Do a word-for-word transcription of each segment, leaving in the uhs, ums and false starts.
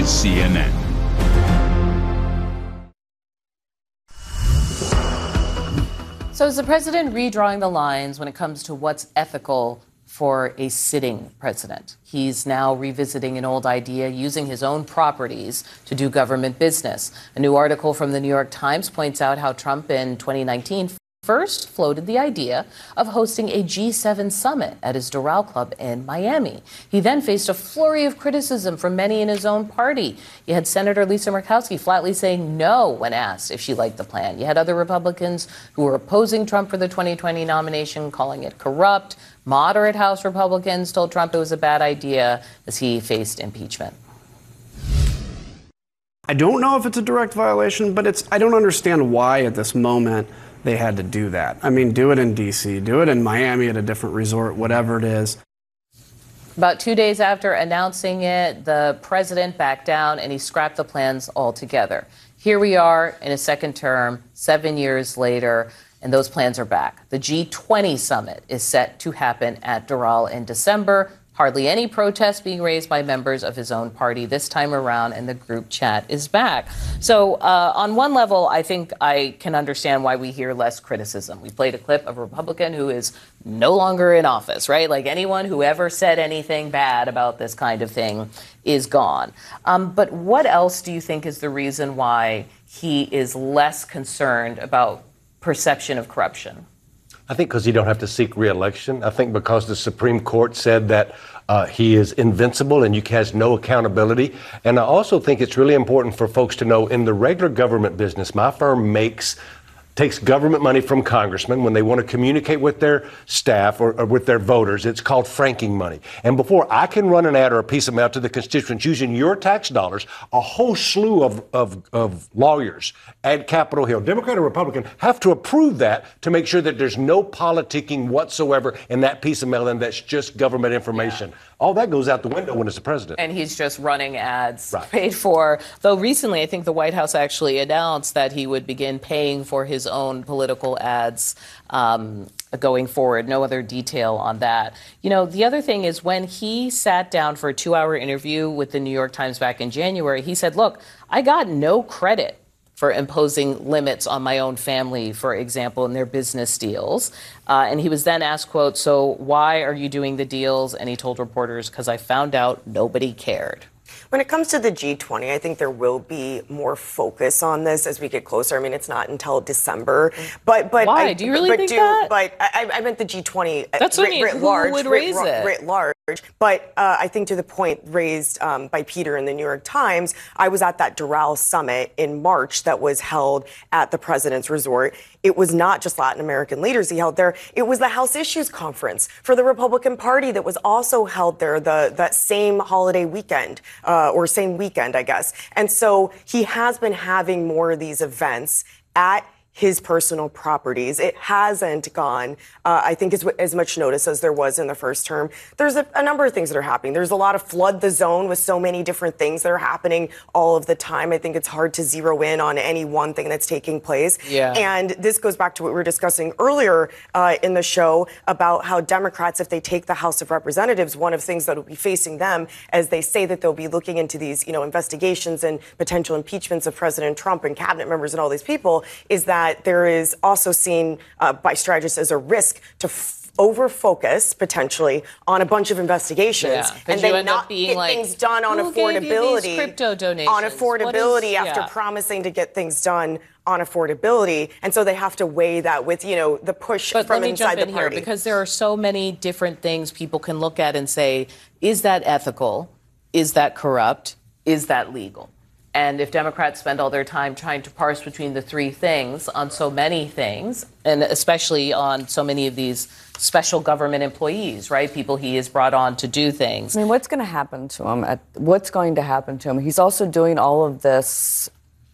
is C N N. So is the president redrawing the lines when it comes to what's ethical for a sitting president? He's now revisiting an old idea, using his own properties to do government business. A new article from the New York Times points out how Trump in twenty nineteen first floated the idea of hosting a G seven summit at his Doral Club in Miami. He then faced a flurry of criticism from many in his own party. You had Senator Lisa Murkowski flatly saying no when asked if she liked the plan. You had other Republicans who were opposing Trump for the twenty twenty nomination, calling it corrupt. Moderate House Republicans told Trump it was a bad idea as he faced impeachment. I don't know if it's a direct violation, but it's I don't understand why at this moment they had to do that. I mean, do it in D C, do it in Miami at a different resort, whatever it is. About two days after announcing it, the president backed down and he scrapped the plans altogether. Here we are in a second term, seven years later, and those plans are back. The G twenty summit is set to happen at Doral in December. Hardly any protests being raised by members of his own party this time around, and the group chat is back. So uh, on one level, I think I can understand why we hear less criticism. We played a clip of a Republican who is no longer in office, right? Like anyone who ever said anything bad about this kind of thing is gone. Um, but what else do you think is the reason why he is less concerned about perception of corruption? I think because you don't have to seek re-election. I think because the Supreme Court said that uh, he is invincible and you has no accountability. And I also think it's really important for folks to know in the regular government business, my firm makes takes government money from congressmen when they want to communicate with their staff or, or with their voters. It's called franking money. And before I can run an ad or a piece of mail to the constituents using your tax dollars, a whole slew of, of, of lawyers at Capitol Hill, Democrat or Republican, have to approve that to make sure that there's no politicking whatsoever in that piece of mail and that's just government information. Yeah. All that goes out the window when it's the president. And he's just running ads right. paid for. Though recently, I think the White House actually announced that he would begin paying for his own political ads um, going forward. No other detail on that. You know, the other thing is when he sat down for a two-hour interview with the New York Times back in January, he said, look, I got no credit for imposing limits on my own family, for example, in their business deals. Uh, and he was then asked, quote, so why are you doing the deals? And he told reporters, because I found out nobody cared. When it comes to the G twenty, I think there will be more focus on this as we get closer. I mean, it's not until December. But but why? I, do you really but think do, that? But I, I meant the G twenty. That's what I mean. Writ Who large, would writ, raise writ, it? Writ large. But uh, I think to the point raised um, by Peter in the New York Times, I was at that Doral summit in March that was held at the President's Resort. It was not just Latin American leaders he held there. It was the House Issues Conference for the Republican Party that was also held there the that same holiday weekend uh, or same weekend, I guess. And so he has been having more of these events at his personal properties. It hasn't gone, uh, I think, as, as much notice as there was in the first term. There's a, a number of things that are happening. There's a lot of flood the zone with so many different things that are happening all of the time. I think it's hard to zero in on any one thing that's taking place. Yeah. And this goes back to what we were discussing earlier uh, in the show about how Democrats, if they take the House of Representatives, one of the things that will be facing them as they say that they'll be looking into these, you know, investigations and potential impeachments of President Trump and cabinet members and all these people is that that there is also seen uh, by strategists as a risk to f- over-focus potentially on a bunch of investigations yeah, and then not get like, things done on who affordability. Gave you these crypto donations? On affordability is, after yeah. promising to get things done on affordability, and so they have to weigh that with, you know, the push but from let me inside jump in the party. Here, because there are so many different things people can look at and say, is that ethical? Is that corrupt? Is that legal? And if Democrats spend all their time trying to parse between the three things on so many things, and especially on so many of these special government employees, right? People he has brought on to do things. I mean, what's going to happen to him? At, what's going to happen to him? He's also doing all of this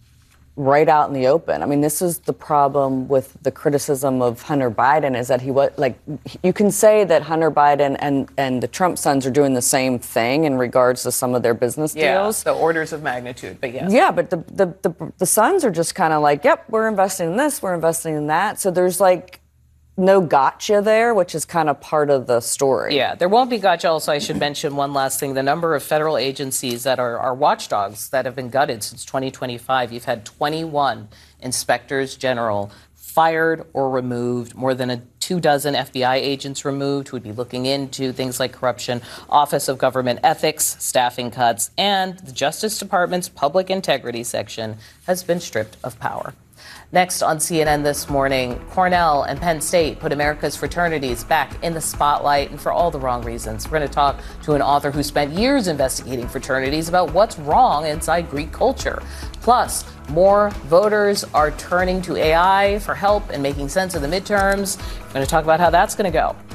right out in the open. I mean, this is the problem with the criticism of Hunter Biden is that he was like, you can say that Hunter Biden and, and the Trump sons are doing the same thing in regards to some of their business yeah, deals. The orders of magnitude, but yes. Yeah, but the, the, the, the sons are just kind of like, yep, we're investing in this, we're investing in that. So there's like, no gotcha there, which is kind of part of the story. Yeah, there won't be gotcha. Also, I should mention one last thing. The number of federal agencies that are, are watchdogs that have been gutted since twenty twenty-five, you've had twenty-one inspectors general fired or removed, more than a two dozen F B I agents removed who would be looking into things like corruption, Office of Government Ethics, staffing cuts, and the Justice Department's Public Integrity section has been stripped of power. Next on C N N this morning, Cornell and Penn State put America's fraternities back in the spotlight, and for all the wrong reasons. We're going to talk to an author who spent years investigating fraternities about what's wrong inside Greek culture. Plus, more voters are turning to A I for help and making sense of the midterms. We're going to talk about how that's going to go.